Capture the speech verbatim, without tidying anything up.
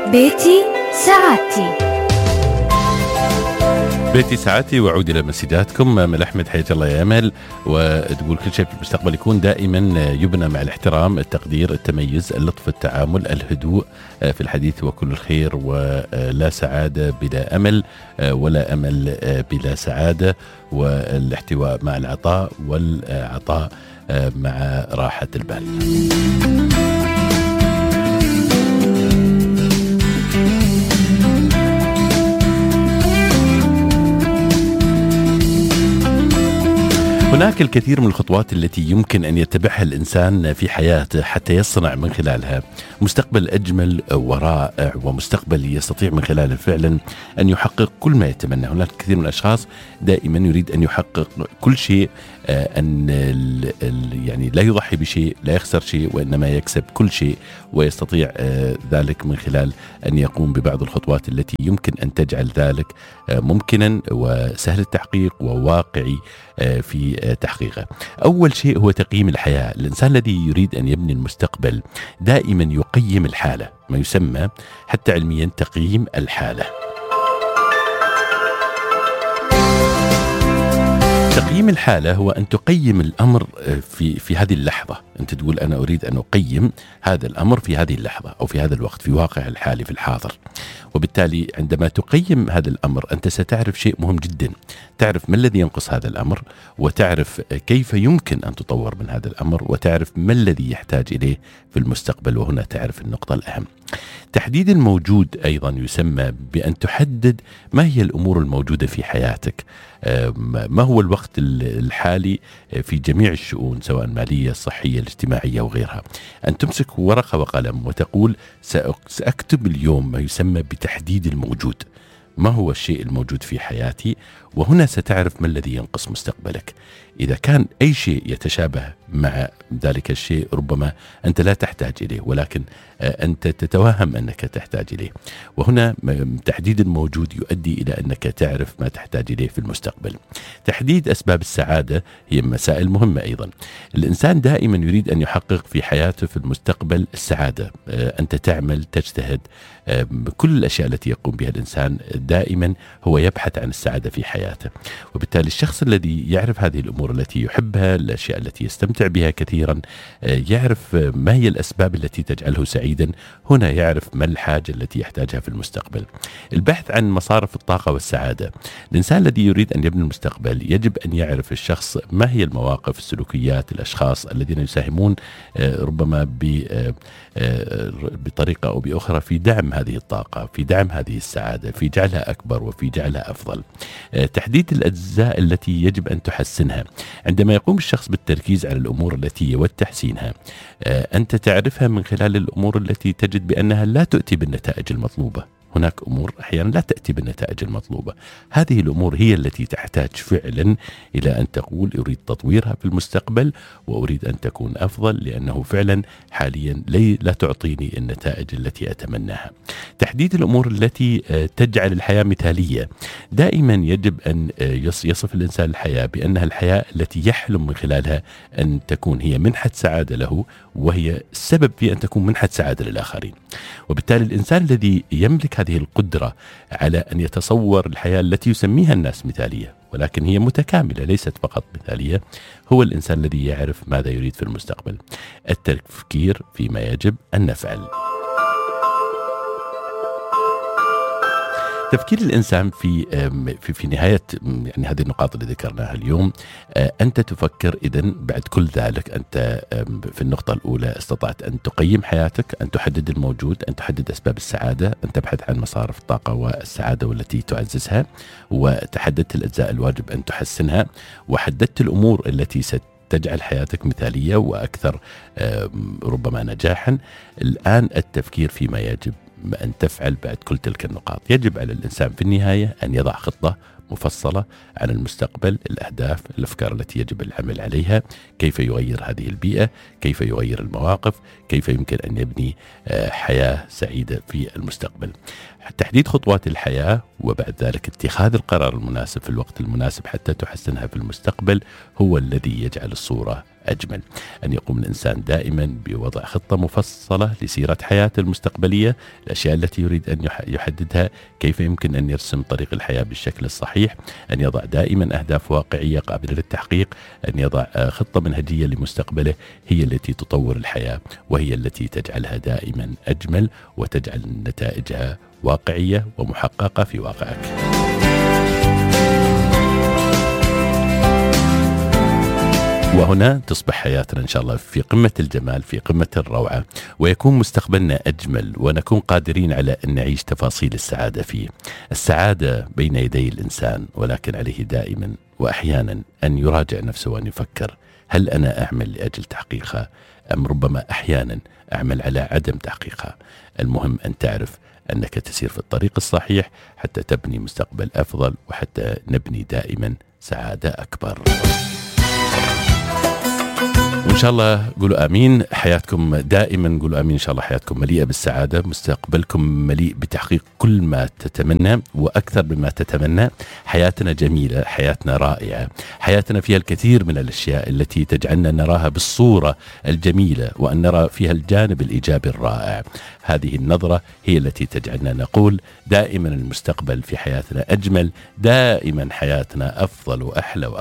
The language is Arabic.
بيتي سعادتي. بيتي ساعتي وعود إلى مسجاتكم. أمل أحمد، حياك الله يا أمل. وتقول كل شيء في المستقبل يكون دائما يبنى مع الاحترام، التقدير، التميز، اللطف، التعامل، الهدوء في الحديث وكل الخير، ولا سعادة بلا أمل ولا أمل بلا سعادة، والاحتواء مع العطاء والعطاء مع راحة البال. هناك الكثير من الخطوات التي يمكن أن يتبعها الإنسان في حياته حتى يصنع من خلالها مستقبل أجمل ورائع، ومستقبل يستطيع من خلاله فعلا أن يحقق كل ما يتمنى. هناك كثير من الأشخاص دائما يريد أن يحقق كل شيء، أن يعني لا يضحي بشيء، لا يخسر شيء، وإنما يكسب كل شيء، ويستطيع ذلك من خلال أن يقوم ببعض الخطوات التي يمكن أن تجعل ذلك ممكنا وسهل التحقيق وواقعي في تحقيقه. أول شيء هو تقييم الحياة. الإنسان الذي يريد أن يبني المستقبل دائما يقيم الحالة، ما يسمى حتى علميا تقييم الحالة. تقييم الحالة هو أن تقيم الأمر في في هذه اللحظة. أنت تقول أنا أريد أن أقيم هذا الأمر في هذه اللحظة أو في هذا الوقت، في واقع الحالي، في الحاضر. وبالتالي عندما تقيم هذا الأمر أنت ستعرف شيء مهم جدا، تعرف ما الذي ينقص هذا الأمر، وتعرف كيف يمكن أن تطور من هذا الأمر، وتعرف ما الذي يحتاج إليه في المستقبل. وهنا تعرف النقطة الأهم. تحديد الموجود أيضا يسمى بأن تحدد ما هي الأمور الموجودة في حياتك، ما هو الوقت الحالي في جميع الشؤون سواء مالية، صحية، الاجتماعية وغيرها. أن تمسك ورقة وقلم وتقول سأكتب اليوم ما يسمى بتحديد الموجود، ما هو الشيء الموجود في حياتي، وهنا ستعرف ما الذي ينقص مستقبلك. إذا كان أي شيء يتشابه مع ذلك الشيء ربما أنت لا تحتاج إليه، ولكن أنت تتوهم أنك تحتاج إليه. وهنا تحديد الموجود يؤدي إلى أنك تعرف ما تحتاج إليه في المستقبل. تحديد أسباب السعادة هي مسائل مهمة أيضا. الإنسان دائما يريد أن يحقق في حياته في المستقبل السعادة. أنت تعمل، تجتهد، كل الأشياء التي يقوم بها الإنسان دائما هو يبحث عن السعادة في حياته. وبالتالي الشخص الذي يعرف هذه الأمور التي يحبها، الأشياء التي يستمتع بها كثيرا، يعرف ما هي الأسباب التي تجعله سعيدا، هنا يعرف ما الحاجة التي يحتاجها في المستقبل. البحث عن مصارف الطاقة والسعادة. الإنسان الذي يريد أن يبني المستقبل يجب أن يعرف الشخص ما هي المواقف، السلوكيات، الأشخاص الذين يساهمون ربما بطريقة أو بأخرى في دعم هذه الطاقة، في دعم هذه السعادة، في جعلها أكبر وفي جعلها أفضل. تحديد الأجزاء التي يجب أن تحسنها. عندما يقوم الشخص بالتركيز على الأمور التي يود تحسينها، أنت تعرفها من خلال الأمور التي تجد بأنها لا تؤتي بالنتائج المطلوبة. هناك أمور أحيانا لا تأتي بالنتائج المطلوبة. هذه الأمور هي التي تحتاج فعلا إلى أن تقول أريد تطويرها في المستقبل، وأريد أن تكون أفضل، لأنه فعلا حاليا لا تعطيني النتائج التي أتمناها. تحديد الأمور التي تجعل الحياة مثالية. دائما يجب أن يصف الإنسان الحياة بأنها الحياة التي يحلم من خلالها أن تكون هي منحة سعادة له، وهي السبب في أن تكون منحة سعادة للآخرين. وبالتالي الإنسان الذي يملك هذه القدرة على أن يتصور الحياة التي يسميها الناس مثالية، ولكن هي متكاملة ليست فقط مثالية، هو الإنسان الذي يعرف ماذا يريد في المستقبل. التفكير فيما يجب أن نفعل. تفكير الإنسان في في في نهاية يعني هذه النقاط اللي ذكرناها اليوم. أنت تفكر إذن بعد كل ذلك، أنت في النقطة الأولى استطعت أن تقيم حياتك، أن تحدد الموجود، أن تحدد أسباب السعادة، أن تبحث عن مصارف الطاقة والسعادة والتي تعززها، وتحددت الأجزاء الواجب أن تحسنها، وحددت الأمور التي ست تجعل حياتك مثالية وأكثر ربما نجاحا. الآن التفكير فيما يجب أن تفعل بعد كل تلك النقاط. يجب على الإنسان في النهاية أن يضع خطة مفصلة عن المستقبل، الأهداف، الأفكار التي يجب العمل عليها، كيف يغير هذه البيئة، كيف يغير المواقف، كيف يمكن أن يبني حياة سعيدة في المستقبل. تحديد خطوات الحياة وبعد ذلك اتخاذ القرار المناسب في الوقت المناسب حتى تحسنها في المستقبل هو الذي يجعل الصورة أجمل. أن يقوم الإنسان دائما بوضع خطة مفصلة لسيرة حياته المستقبلية، الأشياء التي يريد أن يحددها، كيف يمكن أن يرسم طريق الحياة بالشكل الصحيح، أن يضع دائما أهداف واقعية قابلة للتحقيق، أن يضع خطة منهجية لمستقبله هي التي تطور الحياة وهي التي تجعلها دائما أجمل وتجعل نتائجها واقعية ومحققة في واقعك. وهنا تصبح حياتنا إن شاء الله في قمة الجمال، في قمة الروعة، ويكون مستقبلنا أجمل، ونكون قادرين على أن نعيش تفاصيل السعادة فيه. السعادة بين يدي الإنسان، ولكن عليه دائما وأحيانا أن يراجع نفسه وأن يفكر: هل أنا أعمل لأجل تحقيقها، أم ربما أحيانا أعمل على عدم تحقيقها؟ المهم أن تعرف أنك تسير في الطريق الصحيح حتى تبني مستقبل أفضل، وحتى نبني دائما سعادة أكبر. وإن شاء الله قولوا آمين. حياتكم دائما قولوا آمين. إن شاء الله حياتكم مليئة بالسعادة، مستقبلكم مليء بتحقيق كل ما تتمنى وأكثر مما تتمنى. حياتنا جميلة، حياتنا رائعة، حياتنا فيها الكثير من الأشياء التي تجعلنا نراها بالصورة الجميلة، وأن نرى فيها الجانب الإيجابي الرائع. هذه النظرة هي التي تجعلنا نقول دائما المستقبل في حياتنا أجمل، دائما حياتنا أفضل وأحلى وأفضل.